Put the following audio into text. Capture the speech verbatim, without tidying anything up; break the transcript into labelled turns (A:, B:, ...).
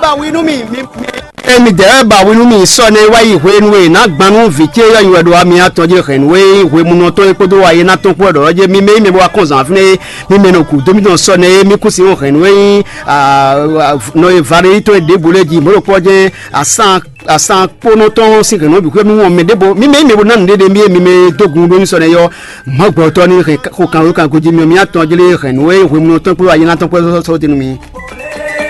A: ba winu mi mi de ba winu mi so ne wa ihwe nwe na gbanu vike yo yin do ami atonje renwe ihwe mu no to epo do wa ye na ton po do je mi me mi wa konzan fune mi me no ku do mi don so ne mi ku si o renwe ah no e vari to de boleji mo ro poje asan asan pono ton si renwe bi ko mi won me debo mi me mi bo na ndede mi mi me dogun do ni so ne yo mo gbo to ni ko kan ko kan ko ji mi mi atonje renwe ihwe mu no ton po wa ye na ton po so so tinu mi